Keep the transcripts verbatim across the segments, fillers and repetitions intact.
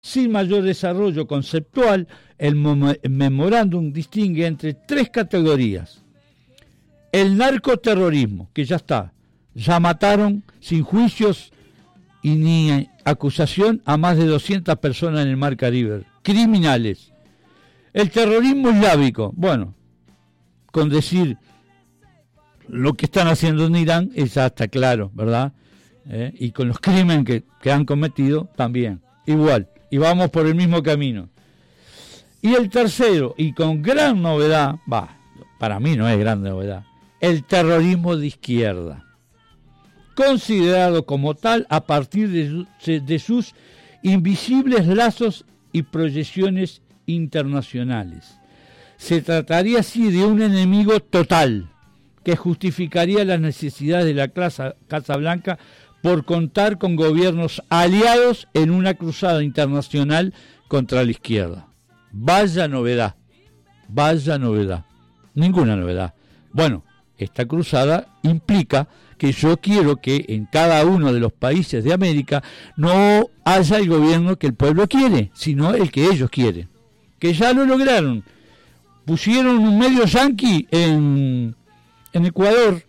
Sin mayor desarrollo conceptual, el memorándum distingue entre tres categorías. El narcoterrorismo, que ya está, ya mataron sin juicios y ni acusación a más de doscientas personas en el Mar Caribe, criminales. El terrorismo islámico, bueno, con decir lo que están haciendo en Irán, ya está claro, ¿verdad? ¿Eh? Y con los crímenes que, que han cometido también, igual, y vamos por el mismo camino. Y el tercero, y con gran novedad, va, para mí no es gran novedad, el terrorismo de izquierda, considerado como tal a partir de, de sus invisibles lazos y proyecciones internacionales. Se trataría así de un enemigo total que justificaría las necesidades de la Casa, Casa Blanca por contar con gobiernos aliados en una cruzada internacional contra la izquierda. Vaya novedad, vaya novedad, ninguna novedad. Bueno, esta cruzada implica que yo quiero que en cada uno de los países de América no haya el gobierno que el pueblo quiere, sino el que ellos quieren. Que ya lo lograron. Pusieron un medio yanqui en, en Ecuador,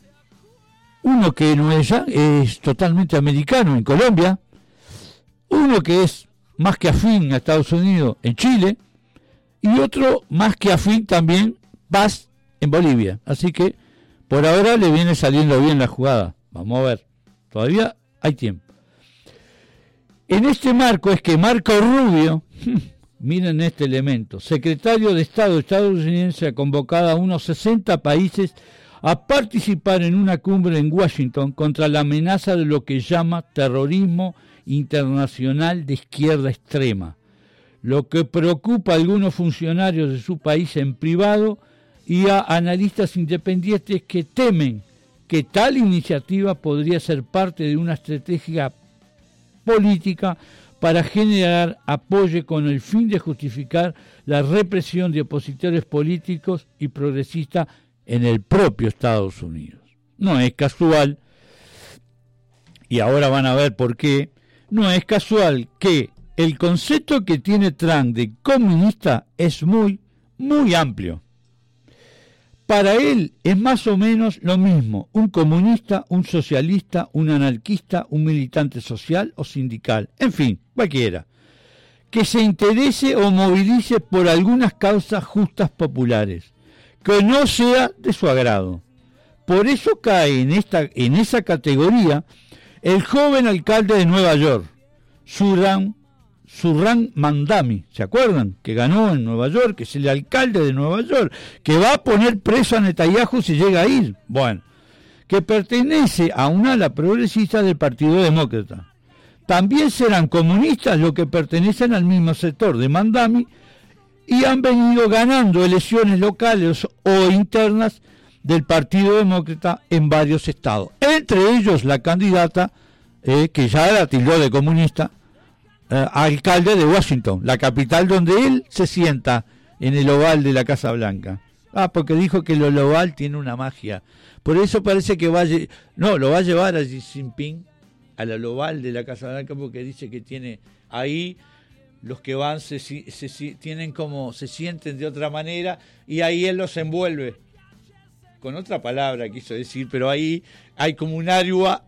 uno que no es, es totalmente americano en Colombia, uno que es más que afín a Estados Unidos en Chile, y otro más que afín también Paz en Bolivia. Así que por ahora le viene saliendo bien la jugada. Vamos a ver, todavía hay tiempo. En este marco es que Marco Rubio, miren este elemento, secretario de Estado estadounidense, ha convocado a unos sesenta países a participar en una cumbre en Washington contra la amenaza de lo que llama terrorismo internacional de izquierda extrema, lo que preocupa a algunos funcionarios de su país en privado y a analistas independientes que temen que tal iniciativa podría ser parte de una estrategia política para generar apoyo con el fin de justificar la represión de opositores políticos y progresistas en el propio Estados Unidos. No es casual, y ahora van a ver por qué, no es casual que el concepto que tiene Trump de comunista es muy, muy amplio. Para él es más o menos lo mismo un comunista, un socialista, un anarquista, un militante social o sindical, en fin, cualquiera, que se interese o movilice por algunas causas justas populares, que no sea de su agrado. Por eso cae en, esta, en esa categoría el joven alcalde de Nueva York, Zohran Zohran Mamdani, ¿se acuerdan? Que ganó en Nueva York, que es el alcalde de Nueva York, que va a poner preso a Netanyahu si llega a ir. Bueno, que pertenece a un ala progresista del Partido Demócrata. También serán comunistas los que pertenecen al mismo sector de Mamdani y han venido ganando elecciones locales o internas del Partido Demócrata en varios estados. Entre ellos la candidata, eh, que ya la tildó de comunista, Uh, alcalde de Washington, la capital donde él se sienta en el oval de la Casa Blanca. Ah, porque dijo que el oval tiene una magia. Por eso parece que va a, no, lo va a llevar a Xi Jinping al oval de la Casa Blanca, porque dice que tiene ahí los que van se, se, se tienen como se sienten de otra manera y ahí él los envuelve. Con otra palabra quiso decir, pero ahí hay como un aura,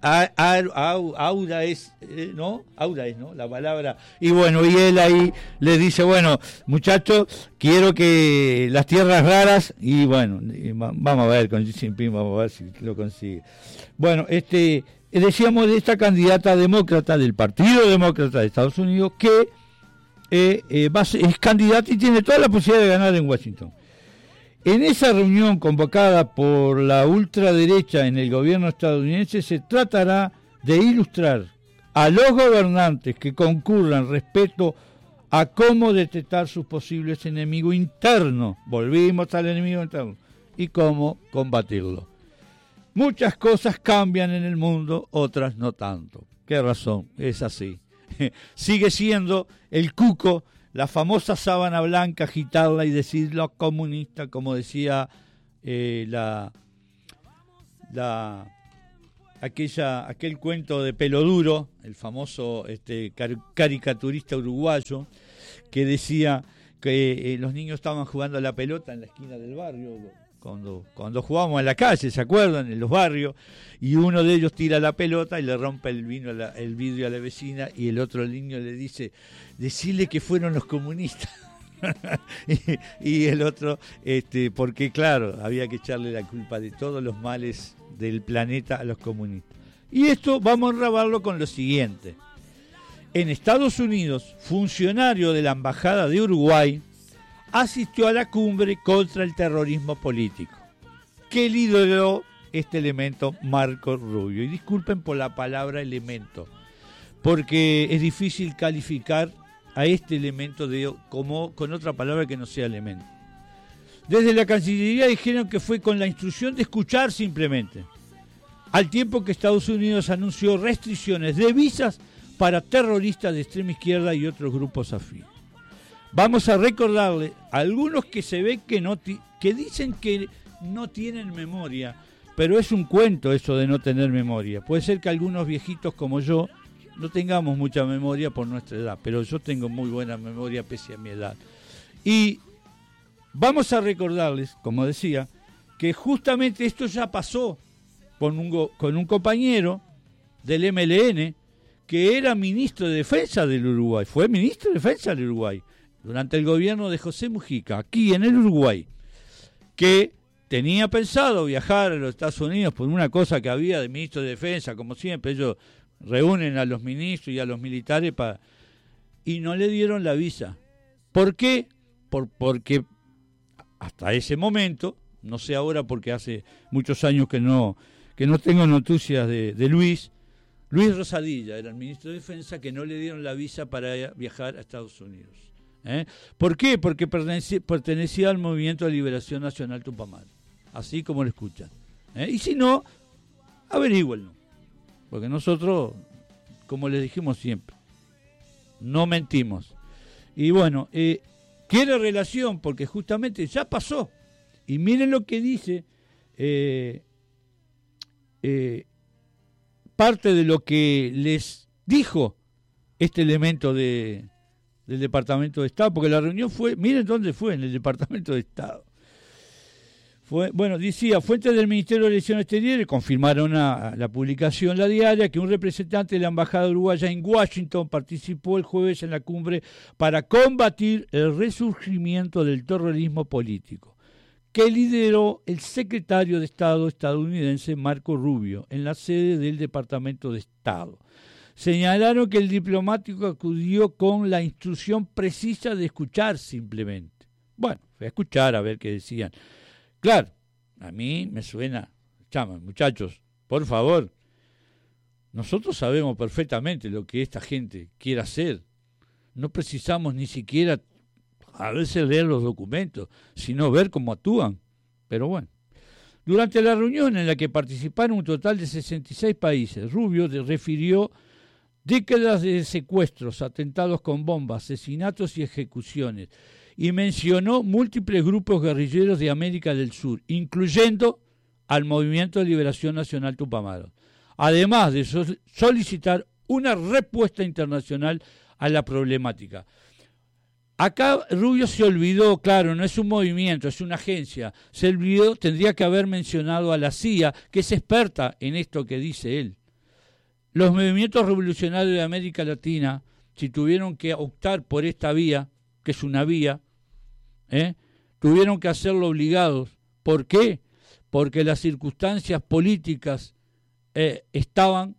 aura es, eh, ¿no? Aura es, ¿no? La palabra. Y bueno, y él ahí le dice, bueno, muchachos, quiero que las tierras raras, y bueno, y vamos a ver con Xi Jinping, vamos a ver si lo consigue. Bueno, este, decíamos de esta candidata demócrata del Partido Demócrata de Estados Unidos, que eh, eh, va a ser, es candidata y tiene toda la posibilidad de ganar en Washington. En esa reunión convocada por la ultraderecha en el gobierno estadounidense se tratará de ilustrar a los gobernantes que concurran respecto a cómo detectar sus posibles enemigos internos, volvimos al enemigo interno, y cómo combatirlo. Muchas cosas cambian en el mundo, otras no tanto. ¿Qué razón? Es así. Sigue siendo el cuco, la famosa sábana blanca, agitarla y decirlo comunista, como decía eh, la, la aquella, aquel cuento de Peloduro, el famoso este, car- caricaturista uruguayo, que decía que eh, los niños estaban jugando a la pelota en la esquina del barrio, cuando, cuando jugábamos en la calle, ¿se acuerdan? En los barrios, y uno de ellos tira la pelota y le rompe el, vino a la, el vidrio a la vecina, y el otro niño le dice, decirle que fueron los comunistas. y, y el otro, este, porque claro, había que echarle la culpa de todos los males del planeta a los comunistas. Y esto vamos a enrabarlo con lo siguiente. En Estados Unidos, funcionario de la Embajada de Uruguay asistió a la cumbre contra el terrorismo político, que lideró este elemento Marco Rubio. Y disculpen por la palabra elemento, porque es difícil calificar a este elemento de, como con otra palabra que no sea elemento. Desde la Cancillería dijeron que fue con la instrucción de escuchar simplemente, al tiempo que Estados Unidos anunció restricciones de visas para terroristas de extrema izquierda y otros grupos afines. Vamos a recordarle a algunos que se ve que no ti- que dicen que no tienen memoria, pero es un cuento eso de no tener memoria. Puede ser que algunos viejitos como yo no tengamos mucha memoria por nuestra edad, pero yo tengo muy buena memoria pese a mi edad. Y vamos a recordarles, como decía, que justamente esto ya pasó con un, go- con un compañero del M L N que era ministro de Defensa del Uruguay, fue ministro de Defensa del Uruguay durante el gobierno de José Mujica, aquí en el Uruguay, que tenía pensado viajar a los Estados Unidos por una cosa que había de ministro de Defensa, como siempre, ellos reúnen a los ministros y a los militares para, y no le dieron la visa. ¿Por qué? Por, porque hasta ese momento, no sé ahora porque hace muchos años que no, que no tengo noticias de, de Luis, Luis Rosadilla era el ministro de Defensa, que no le dieron la visa para viajar a Estados Unidos. ¿Eh? ¿Por qué? Porque pertenecía, pertenecía al Movimiento de Liberación Nacional Tupamaro, así como lo escuchan. ¿Eh? Y si no, averígüenlo. Porque nosotros, como les dijimos siempre, no mentimos. Y bueno, eh, quiere relación porque justamente ya pasó. Y miren lo que dice eh, eh, parte de lo que les dijo este elemento de, del Departamento de Estado, porque la reunión fue, miren dónde fue, en el Departamento de Estado. Fue, bueno, decía, fuentes del Ministerio de Relaciones Exteriores confirmaron a, la publicación La Diaria que un representante de la Embajada Uruguaya en Washington participó el jueves en la cumbre para combatir el resurgimiento del terrorismo político, que lideró el secretario de Estado estadounidense Marco Rubio en la sede del Departamento de Estado. Señalaron que el diplomático acudió con la instrucción precisa de escuchar simplemente. Bueno, fue a escuchar a ver qué decían. Claro, a mí me suena, chama, muchachos, por favor, nosotros sabemos perfectamente lo que esta gente quiere hacer. No precisamos ni siquiera a veces leer los documentos, sino ver cómo actúan. Pero bueno, durante la reunión en la que participaron un total de sesenta y seis países, Rubio refirió décadas de secuestros, atentados con bombas, asesinatos y ejecuciones, y mencionó múltiples grupos guerrilleros de América del Sur, incluyendo al Movimiento de Liberación Nacional Tupamaro, además de so- solicitar una respuesta internacional a la problemática. Acá Rubio se olvidó, claro, no es un movimiento, es una agencia, se olvidó, tendría que haber mencionado a la C I A, que es experta en esto que dice él. Los movimientos revolucionarios de América Latina, si tuvieron que optar por esta vía, que es una vía, ¿eh? tuvieron que hacerlo obligados. ¿Por qué? Porque las circunstancias políticas eh, estaban,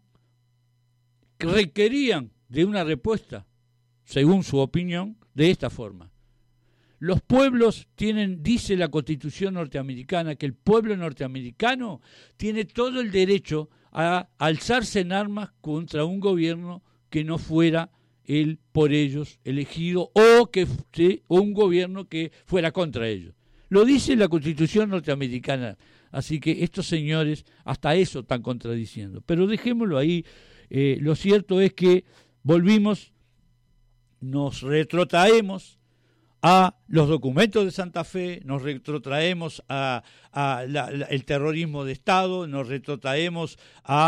requerían de una respuesta, según su opinión, de esta forma. Los pueblos tienen, dice la Constitución norteamericana, que el pueblo norteamericano tiene todo el derecho a alzarse en armas contra un gobierno que no fuera el por ellos elegido o que sí, o un gobierno que fuera contra ellos. Lo dice la Constitución norteamericana, así que estos señores hasta eso están contradiciendo. Pero dejémoslo ahí. Eh, lo cierto es que volvimos, nos retrotraemos a los documentos de Santa Fe, nos retrotraemos a, a la, la, el terrorismo de Estado, nos retrotraemos a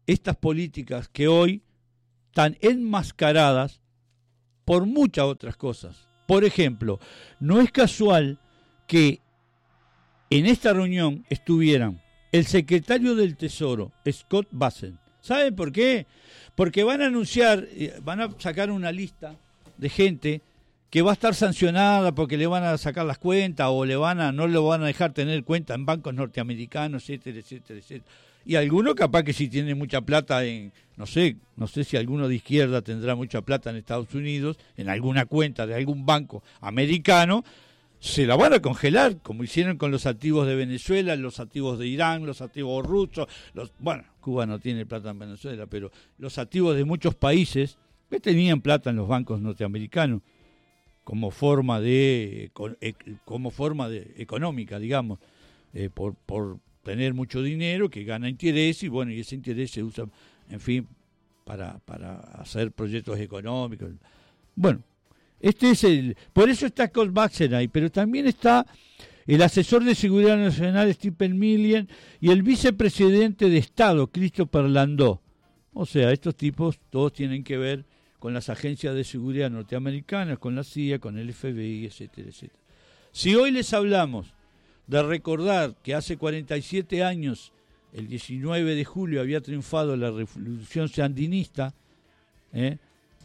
estas políticas que hoy están enmascaradas por muchas otras cosas. Por ejemplo, no es casual que en esta reunión estuvieran el secretario del Tesoro, Scott Bessent. ¿Saben por qué? Porque van a anunciar, van a sacar una lista de gente que va a estar sancionada porque le van a sacar las cuentas o le van a no le van a dejar tener cuenta en bancos norteamericanos, etcétera, etcétera, etcétera. Y alguno capaz que si tiene mucha plata en, no sé, no sé si alguno de izquierda tendrá mucha plata en Estados Unidos, en alguna cuenta de algún banco americano, se la van a congelar, como hicieron con los activos de Venezuela, los activos de Irán, los activos rusos, los bueno, Cuba no tiene plata en Venezuela, pero los activos de muchos países que tenían plata en los bancos norteamericanos como forma de como forma de económica, digamos, eh, por por tener mucho dinero que gana interés y bueno, y ese interés se usa, en fin, para para hacer proyectos económicos. Bueno, este es el, por eso está Scott Bessent ahí, pero también está el asesor de seguridad nacional Stephen Miller y el vicepresidente de Estado Christopher Landau. O sea, estos tipos todos tienen que ver con las agencias de seguridad norteamericanas, con la C I A, con el F B I, etcétera, etcétera. Si hoy les hablamos de recordar que hace cuarenta y siete años, el diecinueve de julio, había triunfado la revolución sandinista, ¿eh?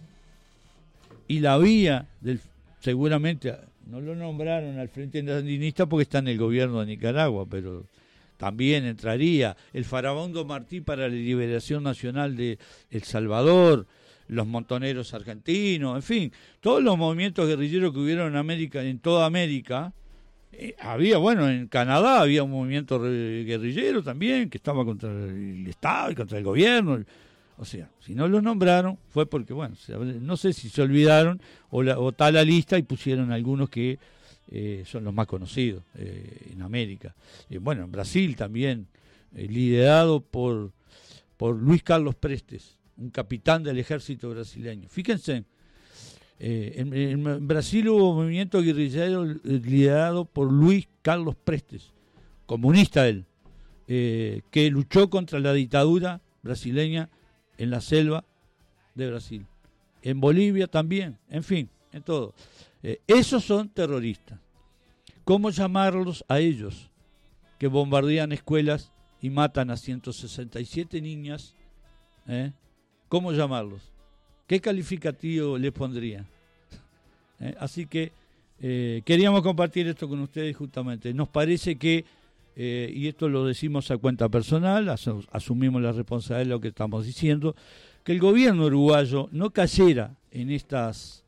y la vía del, seguramente no lo nombraron al Frente Sandinista porque está en el gobierno de Nicaragua, pero también entraría el Farabundo Martí para la liberación nacional de El Salvador, los montoneros argentinos, en fin, todos los movimientos guerrilleros que hubieron en América, en toda América. Eh, había, bueno, en Canadá había un movimiento guerrillero también que estaba contra el Estado y contra el gobierno. O sea, si no los nombraron fue porque, bueno, no sé si se olvidaron o, la, o está la lista y pusieron algunos que eh, son los más conocidos eh, en América. Eh, bueno, en Brasil también, eh, liderado por, por Luis Carlos Prestes, un capitán del ejército brasileño. Fíjense, eh, en, en Brasil hubo un movimiento guerrillero liderado por Luis Carlos Prestes, comunista él, eh, que luchó contra la dictadura brasileña en la selva de Brasil, en Bolivia también, en fin, en todo. Eh, esos son terroristas. ¿Cómo llamarlos a ellos que bombardean escuelas y matan a ciento sesenta y siete niñas? ¿Eh? ¿Cómo llamarlos? ¿Qué calificativo les pondría? ¿Eh? Así que eh, queríamos compartir esto con ustedes justamente. Nos parece que Eh, y esto lo decimos a cuenta personal, asu- asumimos la responsabilidad de lo que estamos diciendo, que el gobierno uruguayo no cayera en estas,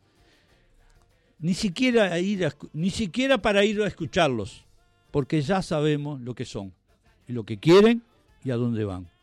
ni siquiera, a ir a, ni siquiera para ir a escucharlos, porque ya sabemos lo que son, y lo que quieren y a dónde van.